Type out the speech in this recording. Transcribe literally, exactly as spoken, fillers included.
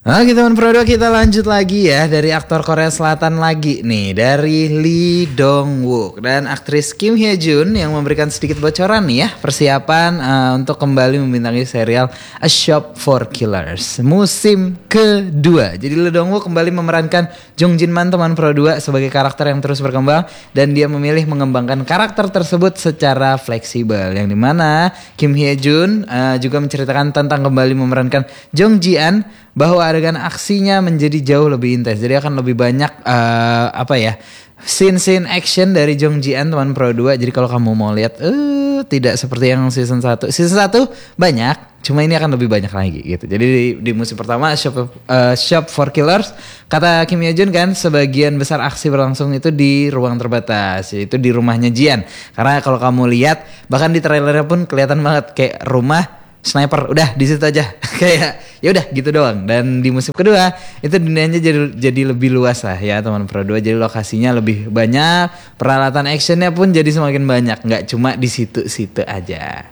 Oke teman Pro dua, kita lanjut lagi ya dari aktor Korea Selatan lagi nih, dari Lee Dong Wook dan aktris Kim Hye Jun yang memberikan sedikit bocoran nih ya persiapan uh, untuk kembali membintangi serial A Shop for Killers musim kedua. Jadi Lee Dong Wook kembali memerankan Jung Jin Man teman Pro dua sebagai karakter yang terus berkembang dan dia memilih mengembangkan karakter tersebut secara fleksibel, yang dimana Kim Hye Jun uh, juga menceritakan tentang kembali memerankan Jung Ji An bahwa adegan aksinya menjadi jauh lebih intens. Jadi akan lebih banyak uh, apa ya scene-scene action dari Jung Ji An teman Pro dua. Jadi kalau kamu mau lihat uh, tidak seperti yang season satu. Season satu banyak, cuma ini akan lebih banyak lagi gitu. Jadi di, di musim pertama Shop, uh, Shop for Killers, kata Kim Hye Jun kan, sebagian besar aksi berlangsung itu di ruang terbatas, yaitu di rumahnya Jian. Karena kalau kamu lihat bahkan di trailernya pun kelihatan banget kayak rumah sniper, udah di situ aja kayak ya udah gitu doang. Dan di musim kedua itu dunianya jadi jadi lebih luas lah ya teman Pro dua. Jadi lokasinya lebih banyak, peralatan actionnya pun jadi semakin banyak, nggak cuma di situ-situ aja.